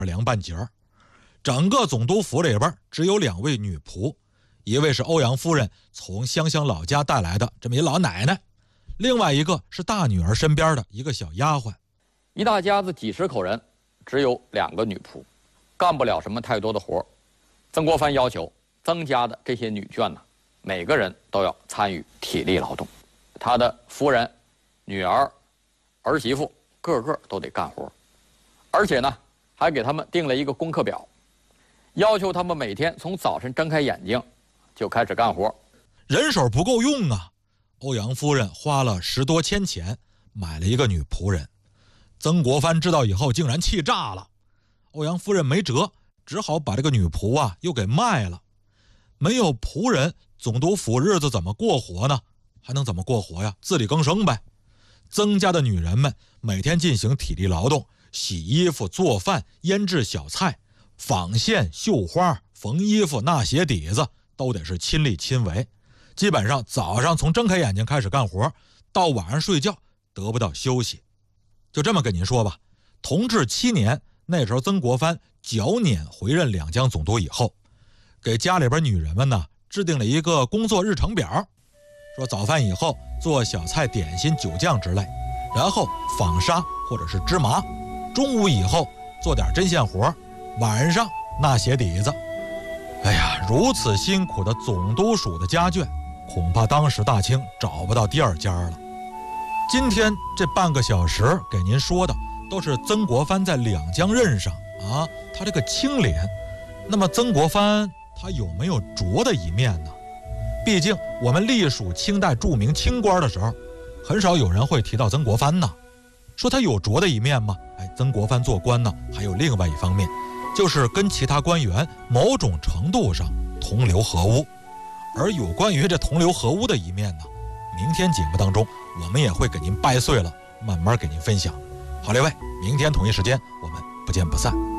凉半截儿。整个总督府里边只有2位女仆，一位是欧阳夫人从湘乡老家带来的这么一老奶奶，另外一个是大女儿身边的一个小丫鬟。 一大家子几10口人，只有2个女仆，干不了什么太多的活。曾国藩要求增加的这些女眷呢，每个人都要参与体力劳动，他的夫人、女儿、儿媳妇个个都得干活，而且呢，还给他们定了一个功课表，要求他们每天从早晨睁开眼睛就开始干活。 人手不够用啊，欧阳夫人花了10多千钱买了一个女仆人。曾国藩知道以后竟然气炸了，欧阳夫人没辙，只好把这个女仆啊又给卖了。没有仆人，总督府日子怎么过活呢？还能怎么过活呀？自力更生呗。曾家的女人们每天进行体力劳动，洗衣服、做饭、腌制小菜，纺线、绣花、缝衣服、纳鞋底子，都得是亲力亲为。基本上早上从睁开眼睛开始干活，到晚上睡觉得不到休息。就这么跟您说吧，同治7年，那时候曾国藩绞捻回任两江总督以后，给家里边女人们呢制定了一个工作日程表，说早饭以后做小菜、点心、酒酱之类，然后纺纱或者是织麻，中午以后做点针线活，晚上纳鞋底子。哎呀，如此辛苦的总督署的家眷，恐怕当时大清找不到第2家了。今天这半个小时给您说的都是曾国藩在两江任上啊，他这个清廉。那么曾国藩他有没有拙的一面呢？毕竟我们隶属清代著名清官的时候，很少有人会提到曾国藩呢。说他有拙的一面吗？曾国藩做官呢，还有另外一方面，就是跟其他官员某种程度上同流合污。而有关于这同流合污的一面呢，明天节目当中我们也会给您掰碎了，慢慢给您分享。好，各位，明天同一时间我们不见不散。